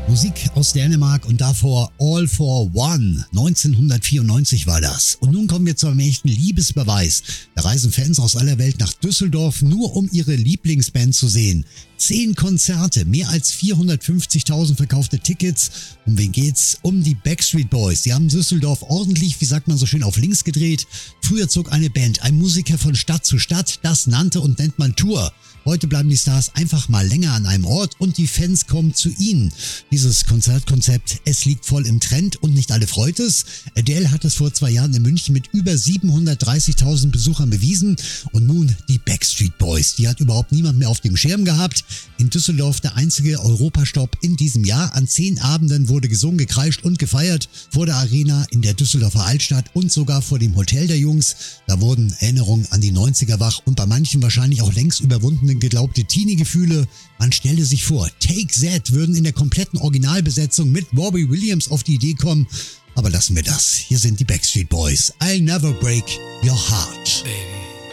Musik aus Dänemark und davor All for One. 1994 war das. Und nun kommen wir zu einem echten Liebesbeweis. Da reisen Fans aus aller Welt nach Düsseldorf, nur um ihre Lieblingsband zu sehen. 10 Konzerte, mehr als 450.000 verkaufte Tickets. Um wen geht's? Um die Backstreet Boys. Die haben Düsseldorf ordentlich, wie sagt man so schön, auf links gedreht. Früher zog eine Band, ein Musiker von Stadt zu Stadt. Das nannte und nennt man Tour. Heute bleiben die Stars einfach mal länger an einem Ort und die Fans kommen zu ihnen. Dieses Konzertkonzept, es liegt voll im Trend und nicht alle freut es. Adele hat es vor 2 Jahren in München mit über 730.000 Besuchern bewiesen. Und nun die Backstreet Boys. Die hat überhaupt niemand mehr auf dem Schirm gehabt. In Düsseldorf der einzige Europastopp in diesem Jahr. An 10 Abenden wurde gesungen, gekreischt und gefeiert. Vor der Arena, in der Düsseldorfer Altstadt und sogar vor dem Hotel der Jungs. Da wurden Erinnerungen an die 90er wach und bei manchen wahrscheinlich auch längst überwundene geglaubte Teenie-Gefühle. Man stelle sich vor, Take That würden in der kompletten Originalbesetzung mit Robbie Williams auf die Idee kommen. Aber lassen wir das. Hier sind die Backstreet Boys. I'll never break your heart. Baby.